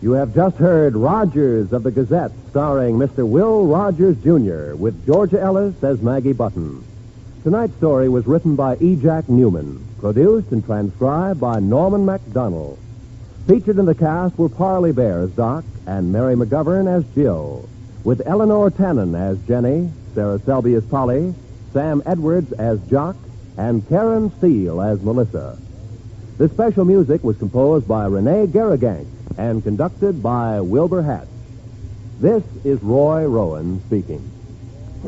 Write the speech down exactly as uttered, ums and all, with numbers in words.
You have just heard Rogers of the Gazette, starring Mister Will Rogers, Junior, with Georgia Ellis as Maggie Button. Tonight's story was written by E. Jack Newman, produced and transcribed by Norman MacDonald. Featured in the cast were Parley Bear as Doc and Mary McGovern as Jill, with Eleanor Tannen as Jenny, Sarah Selby as Polly, Sam Edwards as Jock, and Karen Steele as Melissa. The special music was composed by Renee Garrigank and conducted by Wilbur Hatch. This is Roy Rowan speaking.